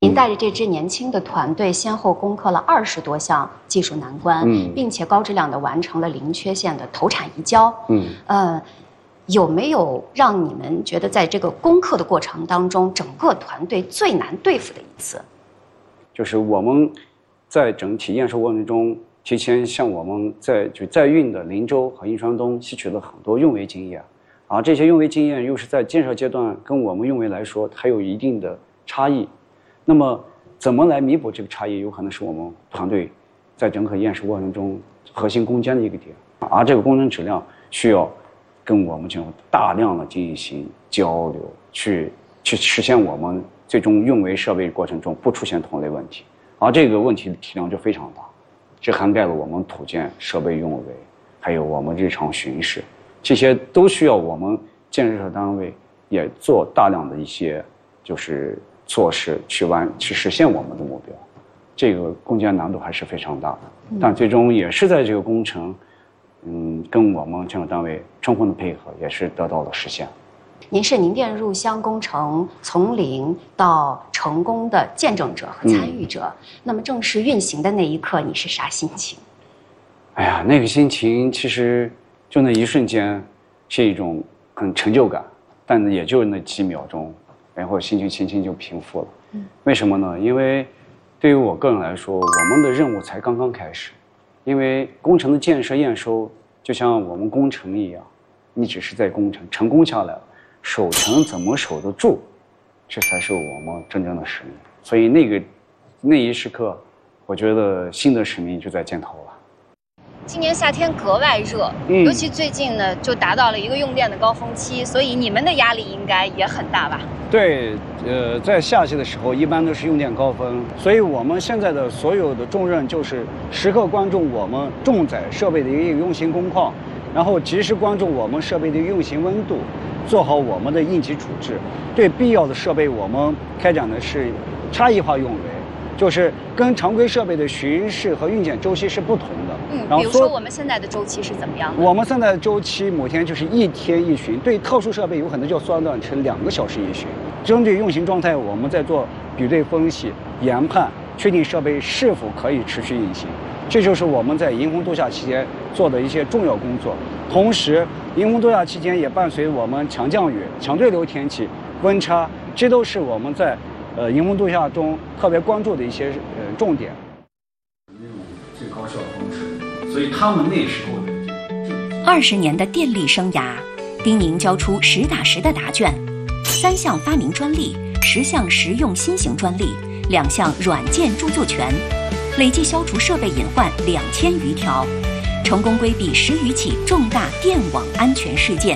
您带着这支年轻的团队，先后攻克了20多项技术难关，并且高质量地完成了零缺陷的投产移交。有没有让你们觉得在这个攻克的过程当中，整个团队最难对付的一次？ 就是我们在整体验收过程中，提前向我们在运的林州和银川东吸取了很多运维经验，而这些运维经验又是在建设阶段跟我们运维来说还有一定的差异。那么怎么来弥补这个差异，有可能是我们团队在整个验收过程中核心攻坚的一个点，而这个工程质量需要跟我们这种大量的进行交流，去实现我们最终运维设备过程中不出现同类问题，而这个问题的体量就非常大，这涵盖了我们土建设备运维，还有我们日常巡视，这些都需要我们建设单位也做大量的一些就是措施去实现我们的目标，这个攻坚难度还是非常大的，但最终也是在这个工程跟我们建设单位充分的配合，也是得到了实现。 您是宁店入湘工程从零到成功的见证者和参与者，那么正式运行的那一刻，你是啥心情？ 哎呀，那个心情其实就那一瞬间是一种很成就感，但也就那几秒钟，然后心情就平复了。为什么呢？因为对于我个人来说，我们的任务才刚刚开始。因为工程的建设验收就像我们工程一样，你只是在工程成功下来了，守成怎么守得住，这才是我们真正的使命。所以那一时刻，我觉得新的使命就在箭头了。 今年夏天格外热，尤其最近呢，就达到了一个用电的高峰期，所以你们的压力应该也很大吧？ 对，在夏季的时候，一般都是用电高峰，所以我们现在的所有的重任就是时刻关注我们重载设备的一个运行工况，然后及时关注我们设备的运行温度，做好我们的应急处置。对必要的设备，我们开展的是差异化运维，就是跟常规设备的巡视和运检周期是不同的。 比如说我们现在的周期是怎么样的？ 我们现在的周期每天就是1天1巡，对特殊设备有可能就缩短成2个小时1巡。针对运行状态，我们在做比对分析、研判，确定设备是否可以持续运行。这就是我们在迎风度夏期间做的一些重要工作。同时，迎风度夏期间也伴随我们强降雨、强对流天气、温差，这都是我们在迎风度夏中特别关注的一些重点。 用最高效的方式，所以他们那时候的 20年的电力生涯，丁宁交出实打实的答卷：3项发明专利，10项实用新型专利，2项软件著作权，累计消除设备隐患2000余条，成功规避10余起重大电网安全事件。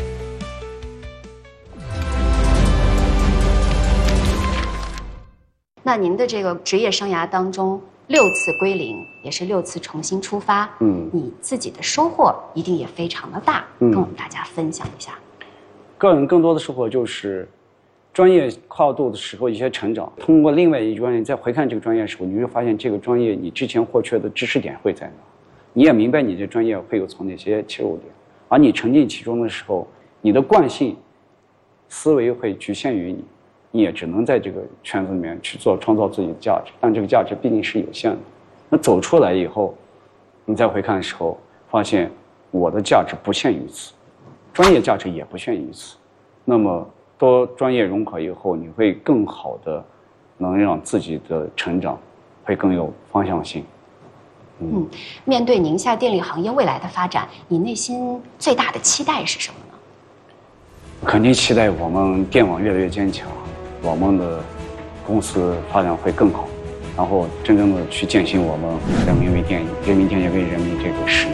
那您的这个职业生涯当中，6次归零，也是6次重新出发，你自己的收获一定也非常的大，跟我们大家分享一下。 个人更多的收获就是专业跨度的时候一些成长，通过另外一专业再回看这个专业的时候，你会发现这个专业你之前或缺的知识点会在哪，你也明白你这专业会有从哪些切入点，而你沉浸其中的时候，你的惯性思维会局限于你，你也只能在这个圈子里面去创造自己的价值，但这个价值毕竟是有限的。那走出来以后，你再回看的时候，发现我的价值不限于此，专业价值也不限于此。那么多专业融合以后，你会更好的能让自己的成长会更有方向性。 面对宁夏电力行业未来的发展，你内心最大的期待是什么呢？ 肯定期待我们电网越来越坚强，我们的公司发展会更好，然后真正的去践行我们人民为电，人民电业为人民这个使命。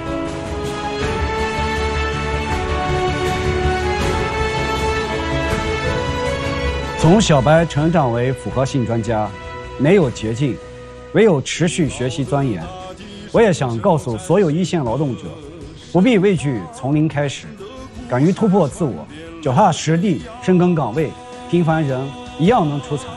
从小白成长为复合性专家，没有捷径，唯有持续学习钻研。我也想告诉所有一线劳动者，不必畏惧从零开始，敢于突破自我，脚踏实地，深耕岗位，平凡人一样能出彩。